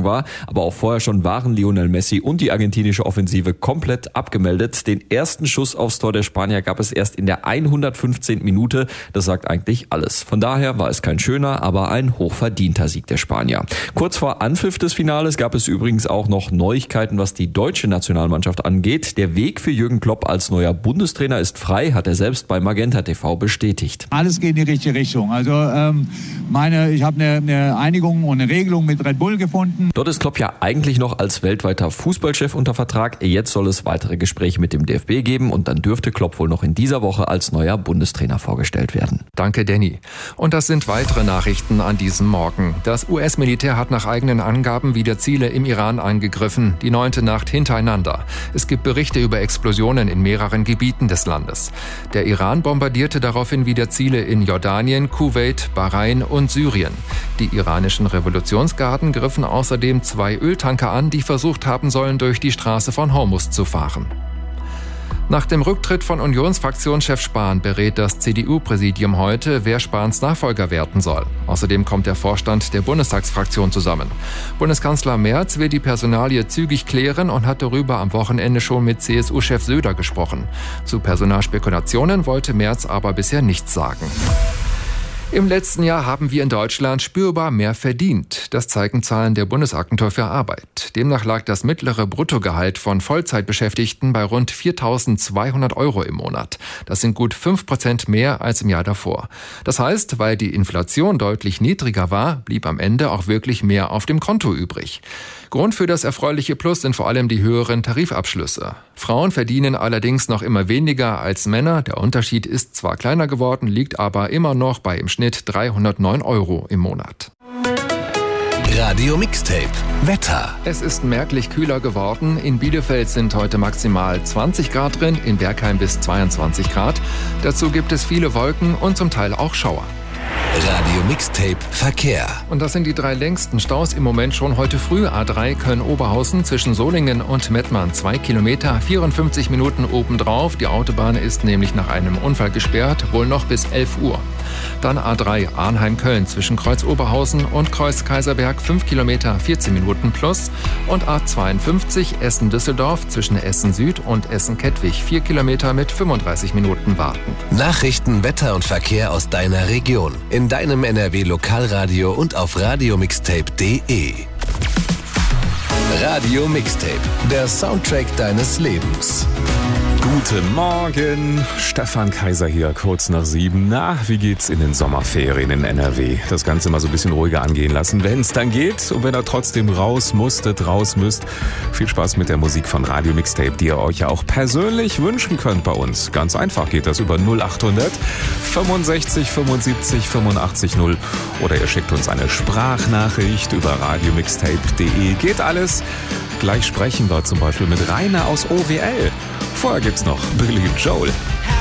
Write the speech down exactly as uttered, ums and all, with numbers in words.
war. Aber auch vorher schon waren Lionel Messi und die argentinische Offensive komplett abgemeldet. Den ersten Schuss aufs Tor der Spanier gab es erst in der hundertfünfzehnten Minute. Das sagt eigentlich alles. Von daher war es kein schöner, aber ein hochverdienter Sieg der Spanier. Kurz vor Anpfiff des Finales gab es übrigens auch noch Neuigkeiten, was die deutsche Nationalmannschaft angeht. Der Weg für Jürgen Klopp als neuer Bundestrainer ist frei, hat er selbst bei Magenta T V bestätigt. Alles geht in die richtige Richtung. Also ähm, meine, ich habe eine, eine Einigung und eine Regelung mit Red Bull gefunden. Dort ist Klopp ja eigentlich noch als weltweiter Fußballchef unter Vertrag. Jetzt soll es weitere Gespräche mit dem D F B geben und dann dürfte Klopp wohl noch in dieser Woche als neuer Bundestrainer vorgestellt werden. Danke, Danny. Und das sind weitere Nachrichten an diesem Morgen. Das U S-Militär hat nach eigenen Angaben wieder Ziele im Iran angegriffen, die neunte Nacht hintereinander. Es gibt Berichte über Explosionen in mehreren Gebieten des Landes. Der Iran bombardierte daraufhin wieder Ziele in Jordanien, Kuwait, Bahrain und Syrien. Die iranischen Revolutionsgarden griffen außerdem zwei Öltanker an, die versucht haben sollen, durch die Straße von Hormuz zu fahren. Nach dem Rücktritt von Unionsfraktionschef Spahn berät das C D U-Präsidium heute, wer Spahns Nachfolger werden soll. Außerdem kommt der Vorstand der Bundestagsfraktion zusammen. Bundeskanzler Merz will die Personalie zügig klären und hat darüber am Wochenende schon mit C S U-Chef Söder gesprochen. Zu Personalspekulationen wollte Merz aber bisher nichts sagen. Im letzten Jahr haben wir in Deutschland spürbar mehr verdient. Das zeigen Zahlen der Bundesagentur für Arbeit. Demnach lag das mittlere Bruttogehalt von Vollzeitbeschäftigten bei rund viertausendzweihundert Euro im Monat. Das sind gut fünf Prozent mehr als im Jahr davor. Das heißt, weil die Inflation deutlich niedriger war, blieb am Ende auch wirklich mehr auf dem Konto übrig. Grund für das erfreuliche Plus sind vor allem die höheren Tarifabschlüsse. Frauen verdienen allerdings noch immer weniger als Männer. Der Unterschied ist zwar kleiner geworden, liegt aber immer noch bei im Schnitt dreihundertneun Euro im Monat. Radio Mixtape Wetter. Es ist merklich kühler geworden. In Bielefeld sind heute maximal zwanzig Grad drin, in Bergheim bis zweiundzwanzig Grad. Dazu gibt es viele Wolken und zum Teil auch Schauer. Radio Mixtape Verkehr. Und das sind die drei längsten Staus im Moment schon heute früh. A drei Köln-Oberhausen zwischen Solingen und Mettmann. Zwei Kilometer, vierundfünfzig Minuten obendrauf. Die Autobahn ist nämlich nach einem Unfall gesperrt, wohl noch bis elf Uhr. Dann A drei Arnheim-Köln zwischen Kreuz-Oberhausen und Kreuz-Kaiserberg. fünf Kilometer, vierzehn Minuten plus. Und A zweiundfünfzig Essen-Düsseldorf zwischen Essen-Süd und Essen-Kettwig. vier Kilometer mit fünfunddreißig Minuten warten. Nachrichten, Wetter und Verkehr aus deiner Region. In deinem N R W-Lokalradio und auf radiomixtape punkt de. Radio Mixtape, der Soundtrack deines Lebens. Guten Morgen, Stefan Kaiser hier, kurz nach sieben. Na, wie geht's in den Sommerferien in N R W? Das Ganze mal so ein bisschen ruhiger angehen lassen, wenn es dann geht. Und wenn ihr trotzdem raus musstet, raus müsst, viel Spaß mit der Musik von Radio Mixtape, die ihr euch ja auch persönlich wünschen könnt bei uns. Ganz einfach geht das über null achthundert fünfundsechzig fünfundsiebzig fünfundachtzig null oder ihr schickt uns eine Sprachnachricht über radiomixtape punkt de. Geht alles. Gleich sprechen wir zum Beispiel mit Rainer aus O W L. Vorher gibt's noch Billy Joel.